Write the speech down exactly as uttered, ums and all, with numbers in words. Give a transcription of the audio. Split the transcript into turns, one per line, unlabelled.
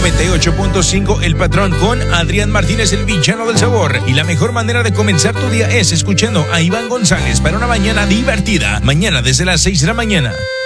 noventa y ocho punto cinco El Patrón con Adrián Martínez, el villano del sabor. Y la mejor manera de comenzar tu día es escuchando a Iván González para una mañana divertida. Mañana desde las seis de la mañana.